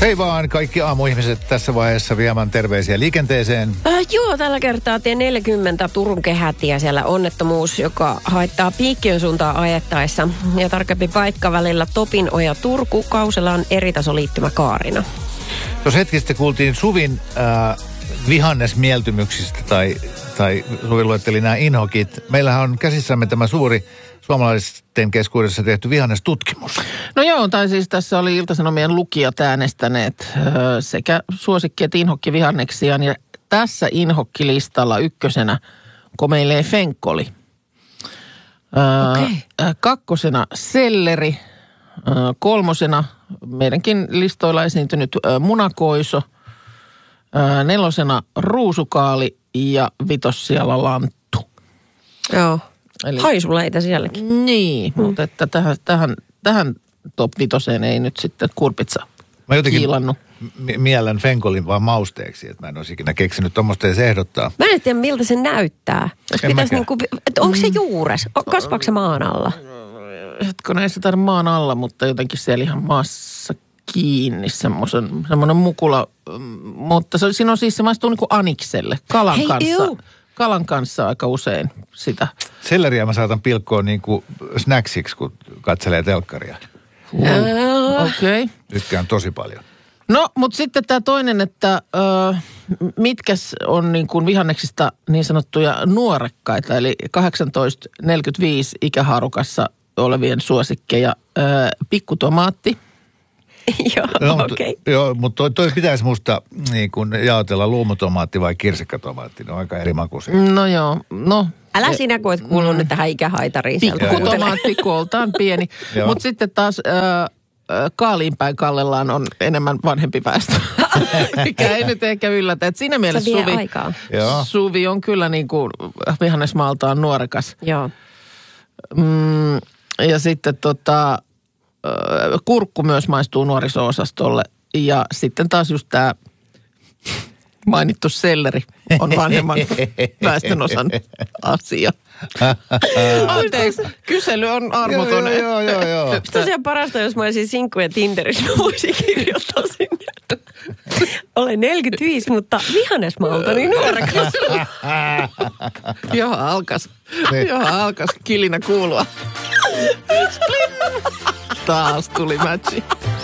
Hei vaan kaikki aamuihmiset tässä vaiheessa viemään terveisiä liikenteeseen. Joo, tällä kertaa tie 40 Turun kehätie. Siellä onnettomuus, joka haittaa Piikkiön suuntaan ajettaessa. Ja tarkempi paikka välillä Topinoja-Turku. Kausella on eritasoliittymä Kaarina. Tuossa hetki sitten kuultiin Suvin vihannesmieltymyksistä tai Suvi luetteli nämä inhokit. Meillähän on käsissämme tämä suuri suomalaisten keskuudessa tehty vihannestutkimus. No joo, tai siis tässä oli Ilta-Sanomien lukijat äänestäneet sekä suosikki- että inhokkivihanneksiaan. Ja tässä inhokkilistalla ykkösenä komeilee fenkoli. Kakkosena selleri. Kolmosena meidänkin listoilla esiintynyt munakoiso. Nelosena ruusukaali ja vitossijalla lanttu. Joo. Eli haisuleita sielläkin. Niin, mutta että tähän top vitoseen ei nyt sitten kurpitsa kiilannut. Miellän fenkolin vaan mausteeksi, että mä en olisi ikinä keksinyt tuommoista edes ehdottaa. Mä en tiedä, miltä se näyttää. Onko se juures? Kasvaako se maan alla? Hetkinen, ei se tarvitse maan alla, mutta jotenkin siellä ihan maassa kiinni semmoinen mukula. Mutta siinä on siis se maistuu niin kuin anikselle, kalan kanssa. Kalan kanssa aika usein sitä. Selleriä mä saatan pilkkoa niin kuin snacksiksi, kun katselee telkkaria. Okei. Tykkään tosi paljon. No, mutta sitten tämä toinen, että mitkäs on niin kuin vihanneksista niin sanottuja nuorekkaita, eli 18-45 ikähaarukassa olevien suosikkeja. Pikkutomaatti. Joo, okei. Joo, mutta toi pitäisi musta niin kuin jaotella luumutomaatti vai kirsikkatomaatti. Ne on aika eri makuisia. No joo, no. Älä sinä koet kuulun nyt tähän ikähaitariin. Pikkutomaatti kooltaan pieni. Mutta sitten taas Kaaliin päin kallellaan on enemmän vanhempi väestö. Mikä ei nyt ehkä yllätä. Et siinä mielessä Suvi on kyllä niin kuin vihannesmaaltaan nuorekas. Joo. Ja sitten kurkku myös maistuu nuoriso-osastolle. Ja sitten taas just tämä mainittu selleri on vanhemman väestönosan asia. Anteeksi, kysely on armoton. Joo. Tosiaan parasta, jos mä olisin sinkkujen Tinderissä, mä voisin kirjoittaa sinne. Olen 45, mutta vihannesmaalta niin nuorekas. Joo, alkas kilinä kuulua. Taas tuli matchi.